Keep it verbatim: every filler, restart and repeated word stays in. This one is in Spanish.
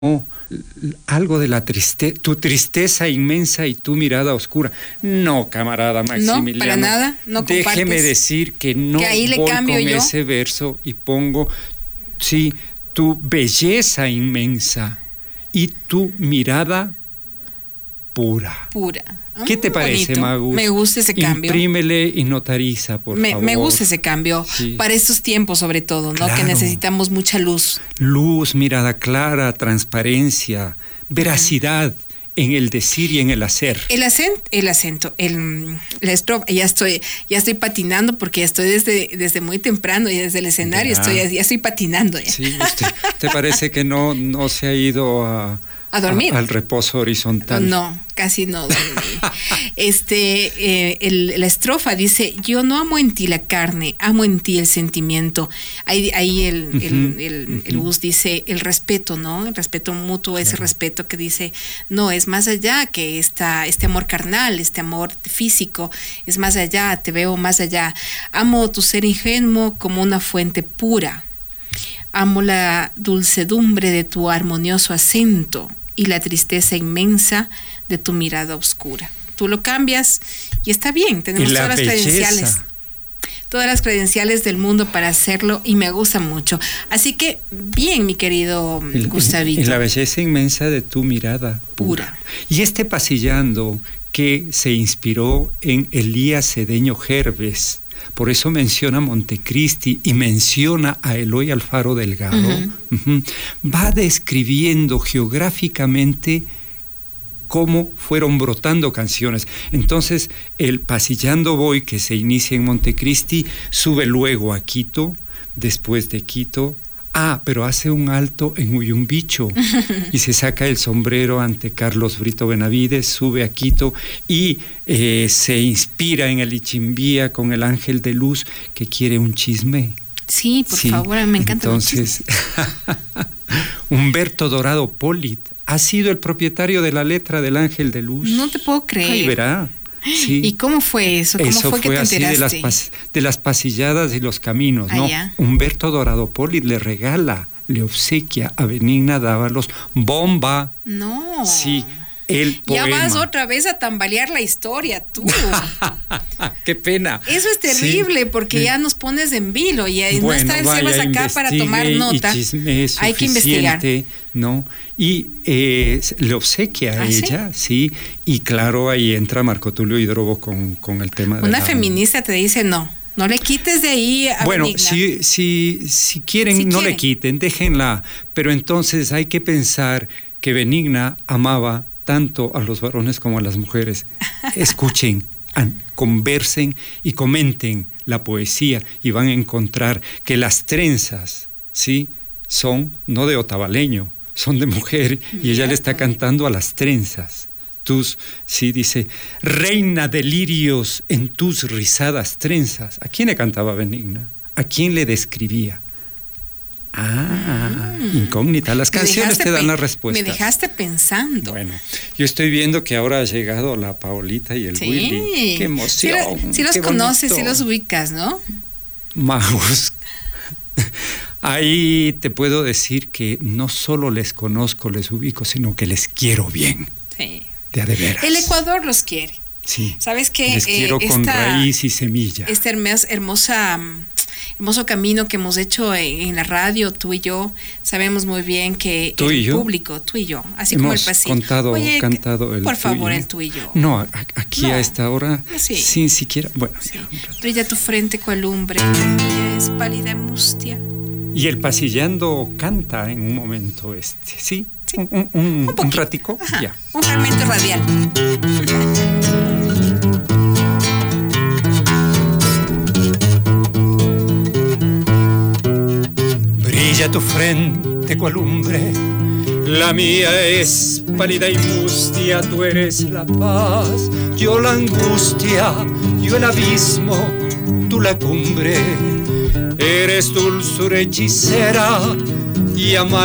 Oh, algo de la tristeza, tu tristeza inmensa y tu mirada oscura. No, camarada Maximiliano. No, para nada, no compartes. Déjeme decir que no que ahí le voy cambio con yo. ese verso y pongo, sí, tu belleza inmensa y tu mirada pura. Pura. ¿Qué te parece, bonito. Magus? Me gusta ese cambio. Imprímele y notariza, por me, favor. Me gusta ese cambio. Sí. Para estos tiempos, sobre todo, ¿no? Claro. Que necesitamos mucha luz. Luz, mirada clara, transparencia, veracidad uh-huh. en el decir y en el hacer. El acento, el acento, el, la estrofa, ya estoy, ya estoy patinando porque ya estoy desde, desde muy temprano, ya desde el escenario, ya. estoy, ya estoy patinando. Ya. Sí, usted, ¿te parece que no, no se ha ido a... A dormir. A, al reposo horizontal. No, casi no dormí. este, eh, el, la estrofa dice: yo no amo en ti la carne, amo en ti el sentimiento. Ahí, ahí el, uh-huh, el, el, uh-huh. el bus dice el respeto, ¿no? El respeto mutuo, ese claro. respeto que dice, no, es más allá que esta, este amor carnal, este amor físico, es más allá, te veo más allá. Amo tu ser ingenuo como una fuente pura. Amo la dulcedumbre de tu armonioso acento y la tristeza inmensa de tu mirada oscura. Tú lo cambias y está bien, tenemos todas las belleza. credenciales. Todas las credenciales del mundo para hacerlo y me gusta mucho. Así que, bien, mi querido el, Gustavito. Y la belleza inmensa de tu mirada pura. pura. Y este pasillando que se inspiró en Elías Cedeño Gerves, por eso menciona a Montecristi y menciona a Eloy Alfaro Delgado, uh-huh. Uh-huh, va describiendo geográficamente cómo fueron brotando canciones. Entonces, el Pasillando Voy, que se inicia en Montecristi, sube luego a Quito, después de Quito, ah, pero hace un alto en Uyumbicho y se saca el sombrero ante Carlos Brito Benavides, sube a Quito y eh, se inspira en el Ichimbía con el ángel de luz que quiere un chisme. Sí, por sí. favor, me encanta. Entonces, Humberto Dorado Polit ha sido el propietario de la letra del ángel de luz. No te puedo creer. Ahí verá. Sí. ¿Y cómo fue eso? ¿Cómo eso fue que fue te así enteraste? De las, pas, de las pasilladas y los caminos, ah, ¿no? Ya. Humberto Dorado Polit le regala, le obsequia a Benigna Dávalos bomba. No. Sí, el poema. Ya vas otra vez a tambalear la historia, tú. Qué pena. Eso es terrible, sí. porque ya nos pones en vilo y bueno, no estás vaya, acá para tomar nota. Hay que investigar. ¿No? Y eh, le obsequia a ¿Ah, ella, sí? sí, y claro, ahí entra Marco Tulio Hidrobo con, con el tema de una la... feminista te dice no, no le quites de ahí a Bueno, Benigna. si, si, si quieren, si no quieren. le quiten, déjenla, pero entonces hay que pensar que Benigna amaba tanto a los varones como a las mujeres. Escuchen, conversen y comenten la poesía y van a encontrar que las trenzas, ¿sí?, son no de otavaleño, son de mujer, y ella le está cantando a las trenzas. Tus, sí, dice, reina de lirios en tus rizadas trenzas. ¿A quién le cantaba Benigna? ¿A quién le describía? Ah, mm. incógnita. Las canciones te dan las respuestas. Me dejaste pensando. Bueno, yo estoy viendo que ahora ha llegado la Paolita y el sí. Willy. ¡Qué emoción! Sí, lo, sí los conoces, sí los ubicas, ¿no? Magos. Ahí te puedo decir que no solo les conozco, les ubico, sino que les quiero bien. Sí. De a de veras. El Ecuador los quiere. Sí. ¿Sabes qué? Les quiero eh, con esta, raíz y semilla. Este hermosa, hermosa, hermoso camino que hemos hecho en, en la radio, tú y yo, sabemos muy bien que ¿Tú el y yo? público, tú y yo, así hemos como el pasillo. Contado, Oye, cantado el por tú favor, y yo. el tú y yo. No, a, aquí no. a esta hora, sí. sin siquiera, bueno. Sí. Brilla tu frente cual lumbre, mía es pálida mustia. Y el Pasillando canta en un momento este, ¿sí? sí. Un, un, un, un, un ratico, Ajá, ya. Un fragmento radial. Brilla tu frente cual lumbre, la mía es pálida y mustia, tú eres la paz, yo la angustia, yo el abismo, tú la cumbre. Eres dulzura hechicera y amar.